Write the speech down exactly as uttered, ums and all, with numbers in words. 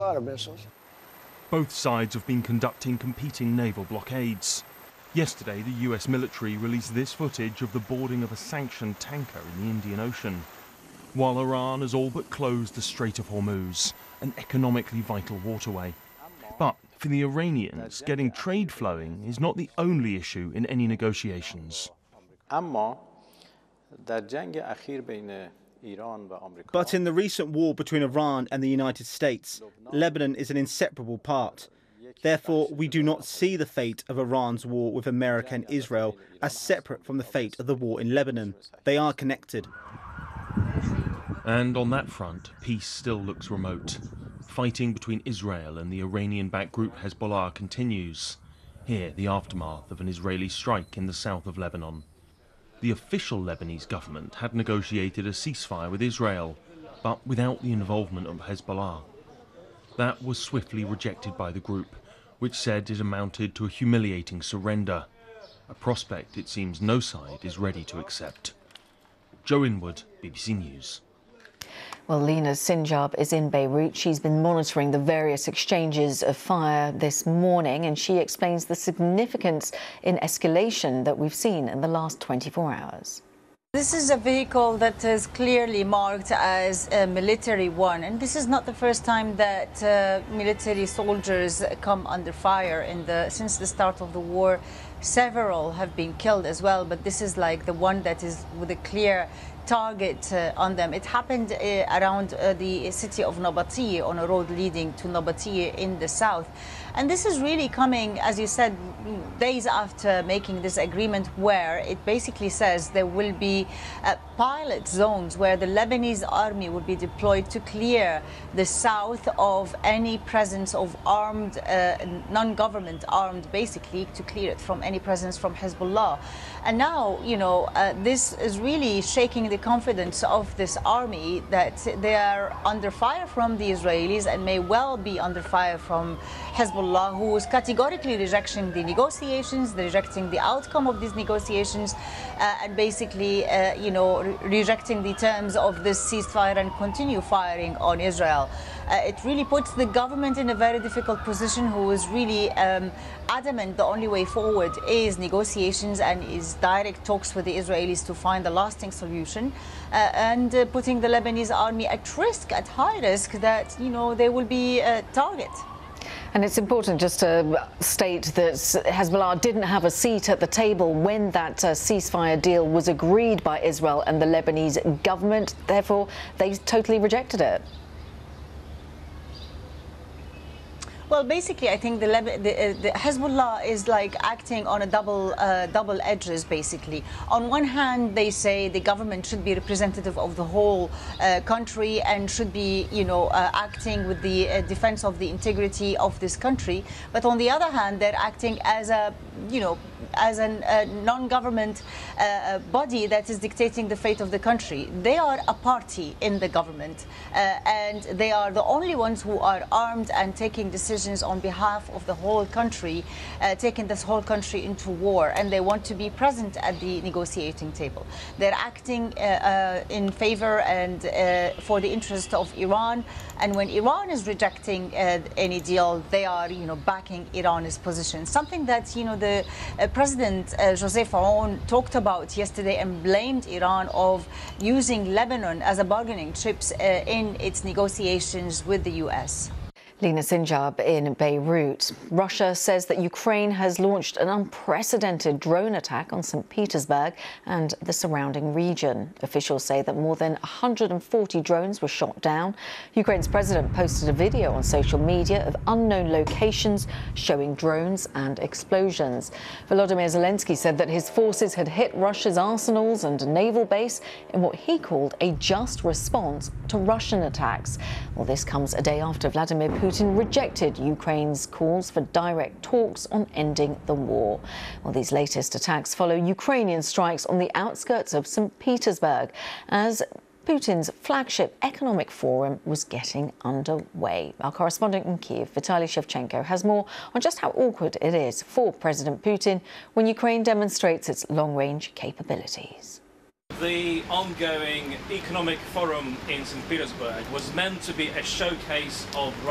Both sides have been conducting competing naval blockades. Yesterday, the U S military released this footage of the boarding of a sanctioned tanker in the Indian Ocean, while Iran has all but closed the Strait of Hormuz, an economically vital waterway. But for the Iranians, getting trade flowing is not the only issue in any negotiations. But in the recent war between Iran and the United States, Lebanon is an inseparable part. Therefore, we do not see the fate of Iran's war with America and Israel as separate from the fate of the war in Lebanon. They are connected. And on that front, peace still looks remote. Fighting between Israel and the Iranian-backed group Hezbollah continues. Here, the aftermath of an Israeli strike in the south of Lebanon. The official Lebanese government had negotiated a ceasefire with Israel, but without the involvement of Hezbollah. That was swiftly rejected by the group, which said it amounted to a humiliating surrender, a prospect it seems no side is ready to accept. Joe Inwood, B B C News. Well, Lina Sinjab is in Beirut. She's been monitoring the various exchanges of fire this morning, and she explains the significance in escalation that we've seen in the last twenty-four hours. This is a vehicle that is clearly marked as a military one, and this is not the first time that uh, military soldiers come under fire. In the since the start of the war, several have been killed as well, but this is like the one that is with a clear target uh, on them. It happened uh, around uh, the city of Nabatieh, on a road leading to Nabatieh in the south. And this is really coming, as you said, days after making this agreement, where it basically says there will be uh, pilot zones where the Lebanese army will be deployed to clear the south of any presence of armed, uh, non-government armed, basically, to clear it from any presence from Hezbollah. And now, you know, uh, this is really shaking the confidence of this army, that they are under fire from the Israelis and may well be under fire from Hezbollah, who is categorically rejecting the negotiations, rejecting the outcome of these negotiations, uh, and basically, uh, you know, re rejecting the terms of this ceasefire and continue firing on Israel. Uh, it really puts the government in a very difficult position, who is really um, adamant the only way forward is negotiations and is direct talks with the Israelis to find a lasting solution, uh, and uh, putting the Lebanese army at risk, at high risk, that, you know, they will be a target. And it's important just to state that Hezbollah didn't have a seat at the table when that uh, ceasefire deal was agreed by Israel and the Lebanese government. Therefore, they totally rejected it. Well, basically, I think the, the, uh, the Hezbollah is like acting on a double uh, double edges, basically. On one hand, they say the government should be representative of the whole uh, country and should be, you know, uh, acting with the uh, defense of the integrity of this country. But on the other hand, they're acting as a, you know, as a uh, non-government uh, body that is dictating the fate of the country. They are a party in the government, uh, and they are the only ones who are armed and taking decisions on behalf of the whole country, uh, taking this whole country into war, and they want to be present at the negotiating table. They're acting uh, uh, in favor and uh, for the interest of Iran, and when Iran is rejecting uh, any deal, they are, you know, backing Iran's position. Something that, you know, the uh, President uh, Joseph Aoun talked about yesterday and blamed Iran of using Lebanon as a bargaining chip uh, in its negotiations with the U S. Lina Sinjab in Beirut. Russia says that Ukraine has launched an unprecedented drone attack on Saint Petersburg and the surrounding region. Officials say that more than one hundred forty drones were shot down. Ukraine's president posted a video on social media of unknown locations showing drones and explosions. Volodymyr Zelensky said that his forces had hit Russia's arsenals and a naval base in what he called a just response to Russian attacks. Well, this comes a day after Vladimir Putin Putin rejected Ukraine's calls for direct talks on ending the war. Well, these latest attacks follow Ukrainian strikes on the outskirts of Saint Petersburg as Putin's flagship economic forum was getting underway. Our correspondent in Kyiv, Vitaly Shevchenko, has more on just how awkward it is for President Putin when Ukraine demonstrates its long-range capabilities. The ongoing economic forum in Saint Petersburg was meant to be a showcase of